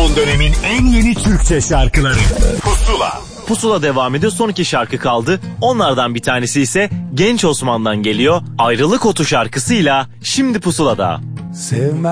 Son dönemin en yeni Türkçe şarkıları Pusula. Pusula devam ediyor. Son 2 şarkı kaldı. Onlardan bir tanesi ise Genç Osman'dan geliyor. Ayrılık Otu şarkısıyla şimdi Pusula'da. Sevmem